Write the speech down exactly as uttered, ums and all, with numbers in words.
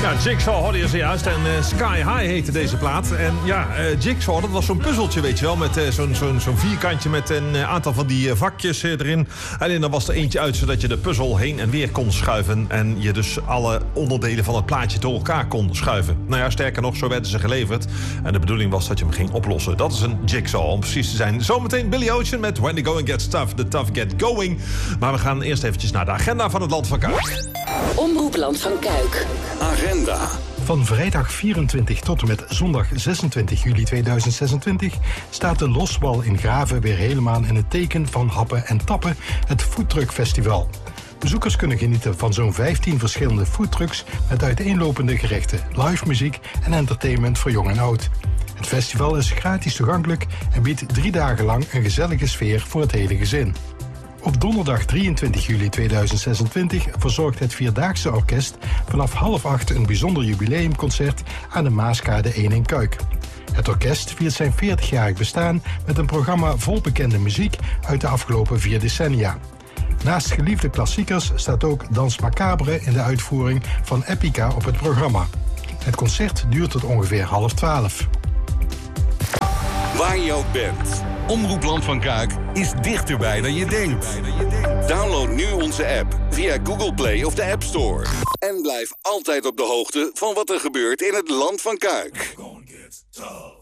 Ja, Jigsaw hoorde je zojuist en uh, Sky High heette deze plaat. En ja, uh, Jigsaw, dat was zo'n puzzeltje, weet je wel. Met uh, zo'n zo'n zo'n vierkantje met een uh, aantal van die uh, vakjes uh, erin. En dan was er eentje uit, zodat je de puzzel heen en weer kon schuiven. En je dus alle onderdelen van het plaatje door elkaar kon schuiven. Nou ja, sterker nog, zo werden ze geleverd. En de bedoeling was dat je hem ging oplossen. Dat is een Jigsaw, om precies te zijn. Zometeen Billy Ocean met When the Going Gets Tough, the Tough Get Going. Maar we gaan eerst eventjes naar de agenda van het Land van Kuik. Omroep Land van Kuik. Agenda. Van vrijdag vierentwintig tot en met zondag zesentwintig juli tweeduizend zesentwintig staat de Loswal in Graven weer helemaal in het teken van happen en tappen, het Foodtruck Festival. Bezoekers kunnen genieten van zo'n vijftien verschillende foodtrucks met uiteenlopende gerechten, live muziek en entertainment voor jong en oud. Het festival is gratis toegankelijk en biedt drie dagen lang een gezellige sfeer voor het hele gezin. Op donderdag drieëntwintig juli tweeduizend zesentwintig verzorgt het Vierdaagse Orkest vanaf half acht een bijzonder jubileumconcert aan de Maaskade één in Kuik. Het orkest viert zijn veertigjarig bestaan met een programma vol bekende muziek uit de afgelopen vier decennia. Naast geliefde klassiekers staat ook Dans Macabre in de uitvoering van Epica op het programma. Het concert duurt tot ongeveer half twaalf. Waar je ook bent, Omroep Land van Kuik is dichterbij dan je denkt. Download nu onze app via Google Play of de App Store. En blijf altijd op de hoogte van wat er gebeurt in het Land van Kuik.